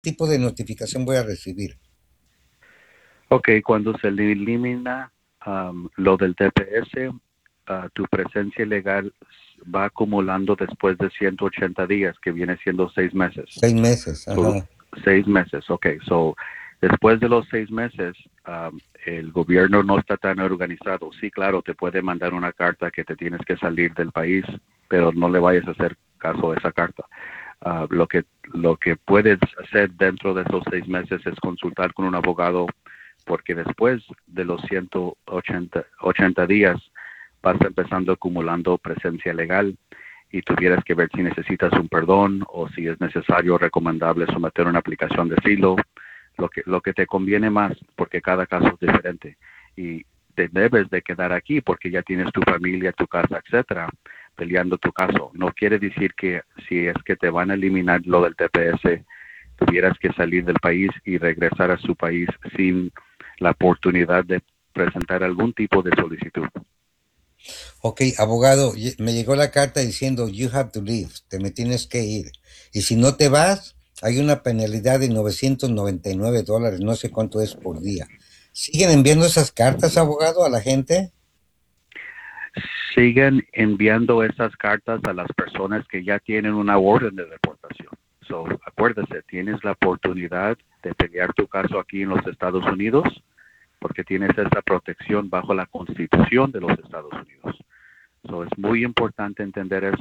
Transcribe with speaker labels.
Speaker 1: tipo de notificación voy a recibir?
Speaker 2: Ok, cuando se elimina lo del TPS, tu presencia legal va acumulando después de 180 días, que viene siendo 6 meses.
Speaker 1: 6 meses,
Speaker 2: So,
Speaker 1: ajá.
Speaker 2: 6 meses, ok. So, después de los 6 meses, el gobierno no está tan organizado. Sí, claro, te puede mandar una carta que te tienes que salir del país, pero no le vayas a hacer caso a esa carta. Lo que puedes hacer dentro de esos 6 meses es consultar con un abogado, porque después de los 180 días vas empezando acumulando presencia legal y tuvieras que ver si necesitas un perdón o si es necesario o recomendable someter una aplicación de asilo, lo que te conviene más, porque cada caso es diferente. Y te debes de quedar aquí porque ya tienes tu familia, tu casa, etcétera, peleando tu caso. No quiere decir que si es que te van a eliminar lo del TPS, tuvieras que salir del país y regresar a su país sin la oportunidad de presentar algún tipo de solicitud.
Speaker 1: Ok, abogado, me llegó la carta diciendo you have to leave, te me tienes que ir. Y si no te vas, hay una penalidad de $999, no sé cuánto es por día. ¿Siguen enviando esas cartas, abogado, a la gente?
Speaker 2: Siguen enviando esas cartas a las personas que ya tienen una orden de deportación. So, acuérdese, tienes la oportunidad de pelear tu caso aquí en los Estados Unidos porque tienes esa protección bajo la Constitución de los Estados Unidos. So, es muy importante entender eso.